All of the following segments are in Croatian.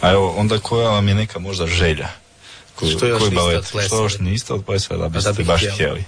A evo, onda koja vam je neka možda želja? Što još niste odplesali da biste baš htjeli?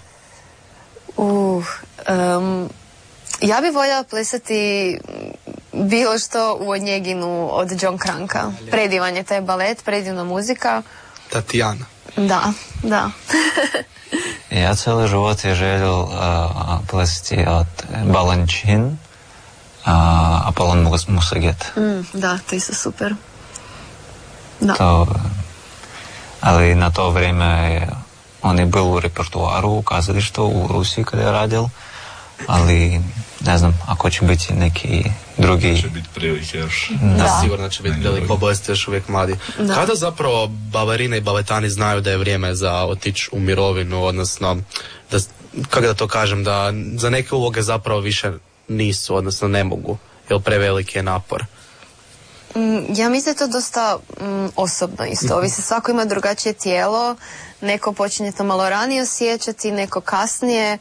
Ja bih voljela plesati bilo što u Onjeginu od John Cranka. Predivan je taj balet, predivna muzika. Tatjana. Da. Ja cijeli život je želio plesati od Balančin, Apollon Musaget. Da, to su super. Da. Ali na to vrijeme on je bio u repertuaru u kazalištu u Rusiji kada je radio, ali ne znam, ako će biti neki drugi... Će biti prilike još. Da, sigurno će biti veliko, bolje ste još uvijek mladi. Da. Kada zapravo balerine i baletani znaju da je vrijeme za otići u mirovinu, odnosno, kako da to kažem, da za neke uloge zapravo više nisu, odnosno ne mogu, jer preveliki je napor? Ja mislim da je to dosta osobno isto. Ovisi, svako ima drugačije tijelo, neko počinje to malo ranije osjećati, neko kasnije,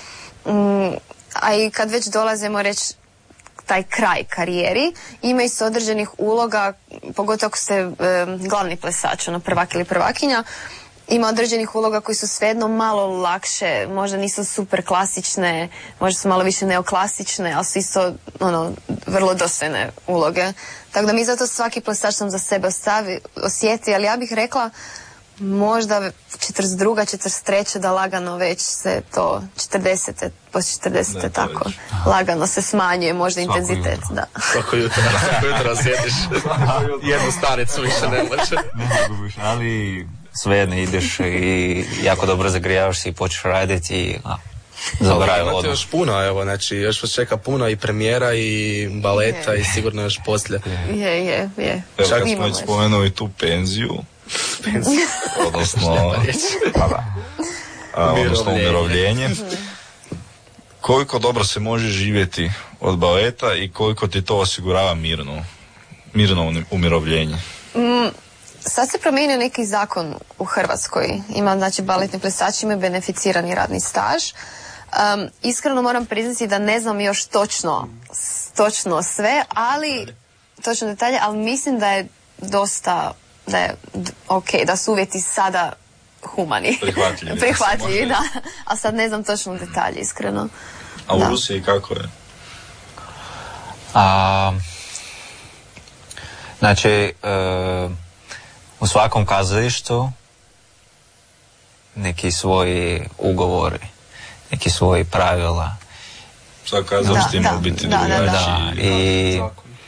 a i kad već dolazimo reći taj kraj karijeri, ima i određenih uloga, pogotovo ako ste glavni plesač, prvak ili prvakinja, ima određenih uloga koji su svejedno malo lakše, možda nisu super klasične, možda su malo više neoklasične, ali su isto vrlo dostojne uloge. Tako da mi zato svaki plesač sam za sebe osjeti, ali ja bih rekla možda 42. 43. da lagano već se to 40. poslije 40. tako lagano se smanjuje možda intenzitet. Svako jutro osjetiš jednu stanicu više ne može. Ali svejedno ideš i jako dobro zagrijavaš se i počeš raditi i zaboravio imate još puno, evo, znači još vas čeka puno i premijera i baleta i sigurno još poslije. Je. Evo, kad smo već spomenuli tu penziju, odnosno umirovljenje, koliko dobro se može živjeti od baleta i koliko ti to osigurava mirno umirovljenje? Sad se promijenio neki zakon u Hrvatskoj. Ima, znači, baletni plesači imaju beneficirani radni staž. Iskreno moram priznati da ne znam još točno sve, ali točno detalje, ali mislim da je dosta, da je ok, da su uvjeti sada humani. Prihvatljivi, da. A sad ne znam točno detalje, iskreno. A u Rusiji kako je? Znači, u svakom kazalištu neki svoji ugovori, neki svoji pravila. Svako kazalište ima biti drugačiji. I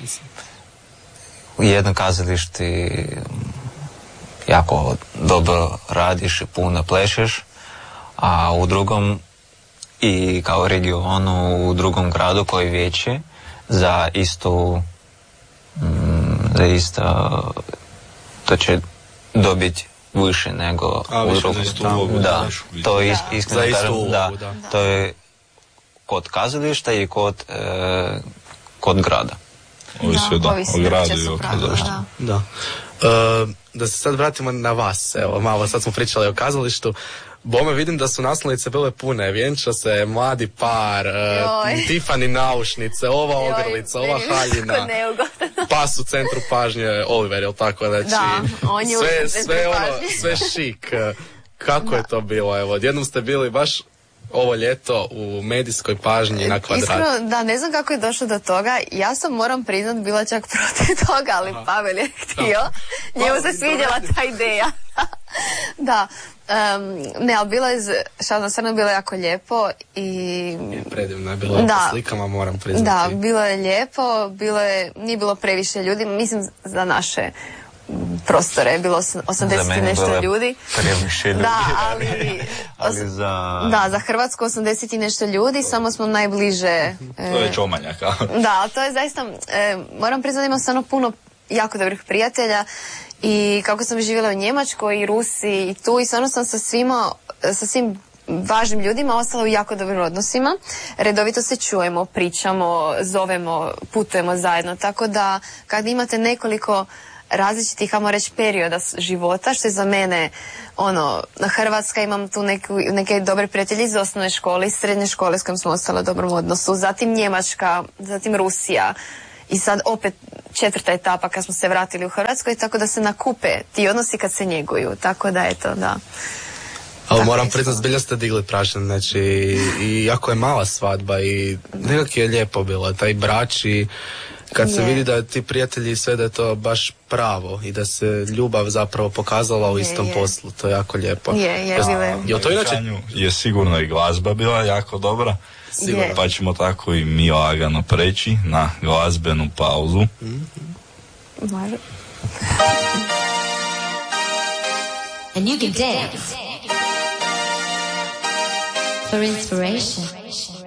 u jednom kazališti jako dobro radiš i puno plešeš, a u drugom i kao regionu u drugom gradu koji je veći za isto to će dobiti više nego u drugom. Da, to je iskreno kažem, da, to je kod kazališta i kod grada. Ovisi o gradu i o kazalištu. Da se sad vratimo na vas, evo, malo sad smo pričali o kazalištu. Bome, vidim da su naslovnice bile pune, vjenča se mladi par, Tiffany naušnice, ova ogrlica, ova haljina, pas u centru pažnje, Oliver, jel tako, znači, sve šik. Kako je to bilo, evo, odjednom ste bili baš ovo ljeto u medijskoj pažnji na kvadrat. Iskreno, da, ne znam kako je došlo do toga. Ja sam, moram priznat, bila čak protiv toga, ali Pavel je htio. Njemu se svidjela ta ideja. Da. Ne, ali bilo je, stvarno bilo jako lijepo i... Predivno je bilo po slikama, moram priznati. Da, bilo je lijepo, nije bilo previše ljudi, mislim za naše prostore je bilo 80 i nešto ljudi. Da, ali za Hrvatsku 80 i nešto ljudi, samo smo najbliže. To je već omanjaka. Da, to je zaista, moram priznati, imam stvarno puno jako dobrih prijatelja i kako sam živjela u Njemačkoj i Rusiji i tu, i stvarno sam sa svim važnim ljudima ostala u jako dobrim odnosima. Redovito se čujemo, pričamo, zovemo, putujemo zajedno, tako da kad imate nekoliko različitih, kamo reći, perioda života, što je za mene, na Hrvatska imam tu neke dobre prijatelje iz osnovne škole, iz srednje škole s kojim smo ostali u dobrom odnosu, zatim Njemačka, zatim Rusija i sad opet 4. etapa kad smo se vratili u Hrvatskoj, tako da se nakupe ti odnosi kad se njeguju, tako da eto, da. Ali moram priznat, zbilja ste digli prašan, znači, i jako je mala svadba i nekak je lijepo bilo, taj brač i kad se vidi da ti prijatelji i sve da je to baš pravo i da se ljubav zapravo pokazala u istom poslu, to je jako lijepo. To je sigurno i glazba bila jako dobra, pa ćemo tako i mi lagano preći na glazbenu pauzu. Može. And you can dance for inspiration.